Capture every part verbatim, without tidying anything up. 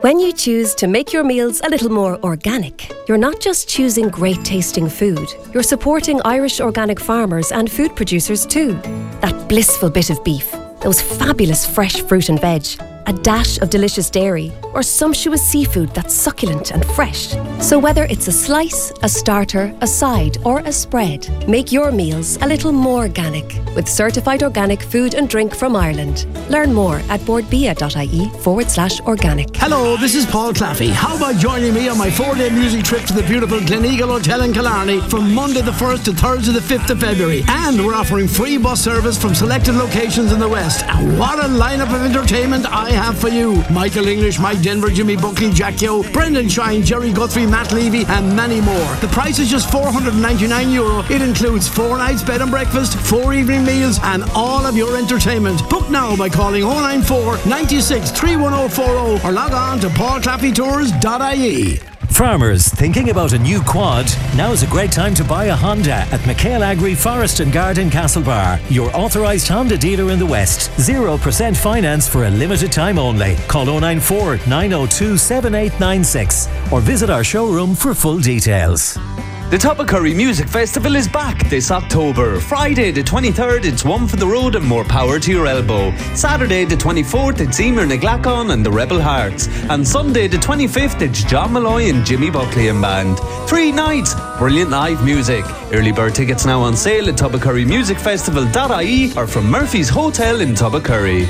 When you choose to make your meals a little more organic, you're not just choosing great tasting food, you're supporting Irish organic farmers and food producers too. That blissful bit of beef, those fabulous fresh fruit and veg, a dash of delicious dairy, or sumptuous seafood that's succulent and fresh. So whether it's a slice, a starter, a side, or a spread, make your meals a little more organic with certified organic food and drink from Ireland. Learn more at boardbia.ie forward slash organic. Hello, this is Paul Claffey. How about joining me on my four-day music trip to the beautiful Gleneagle Hotel in Killarney from Monday the first to Thursday the fifth of February. And we're offering free bus service from selected locations in the West. And what a lineup of entertainment I have for you. Michael English, Mike Denver, Jimmy Buckley, Jack Yo, Brendan Shine, Jerry Guthrie, Matt Levy, and many more. The price is just four hundred ninety-nine euro. It includes four nights bed and breakfast, four evening meals, and all of your entertainment. Book now by calling oh nine four, nine six, three one oh four oh or log on to paul claffey tours dot I E. Farmers thinking about a new quad? Now's a great time to buy a Honda at McHale Agri Forest and Garden Castlebar, your authorised Honda dealer in the West. zero percent finance for a limited time only. Call oh nine four, nine oh two, seven eight nine six or visit our showroom for full details. The Tubbercurry Music Festival is back this October. Friday the twenty-third, it's One for the Road and More Power to Your Elbow. Saturday the twenty-fourth, it's Emer Naglacon and the Rebel Hearts. And Sunday the twenty-fifth, it's John Malloy and Jimmy Buckley and Band. Three nights, brilliant live music. Early bird tickets now on sale at tubbercurry music festival dot I E or from Murphy's Hotel in Tubbercurry.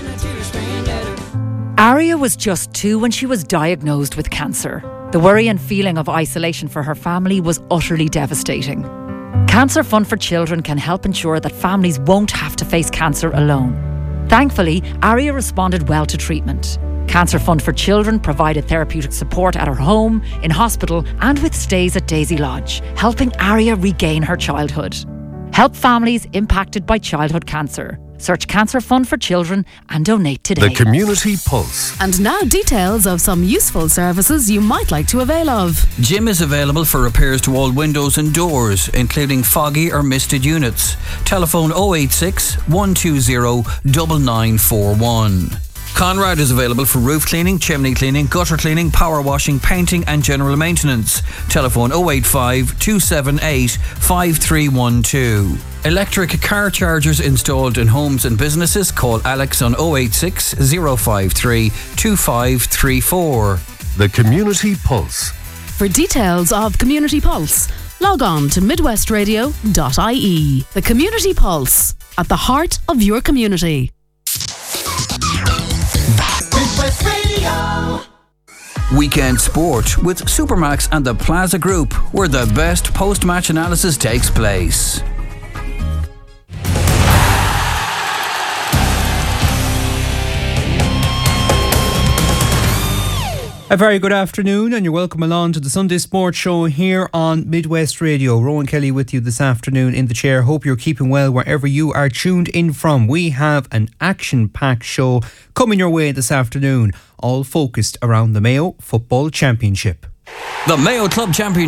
Aria was just two when she was diagnosed with cancer. The worry and feeling of isolation for her family was utterly devastating. Cancer Fund for Children can help ensure that families won't have to face cancer alone. Thankfully, Aria responded well to treatment. Cancer Fund for Children provided therapeutic support at her home, in hospital, and with stays at Daisy Lodge, helping Aria regain her childhood. Help families impacted by childhood cancer. Search Cancer Fund for Children and donate today. The Community Pulse. And now details of some useful services you might like to avail of. Jim is available for repairs to all windows and doors, including foggy or misted units. Telephone oh eight six, one two zero, nine nine four one. Conrad is available for roof cleaning, chimney cleaning, gutter cleaning, power washing, painting and general maintenance. Telephone oh eight five, two seven eight, five three one two. Electric car chargers installed in homes and businesses. Call Alex on oh eight six, oh five three, two five three four. The Community Pulse. For details of Community Pulse, log on to midwest radio dot I E. The Community Pulse, at the heart of your community. Midwest Radio. Weekend sport with Supermax and the Plaza Group, where the best post-match analysis takes place. A very good afternoon and you're welcome along to the Sunday Sports Show here on Midwest Radio. Rowan Kelly with you this afternoon in the chair. Hope you're keeping well wherever you are tuned in from. We have an action-packed show coming your way this afternoon, all focused around the Mayo Football Championship. The Mayo Club Championship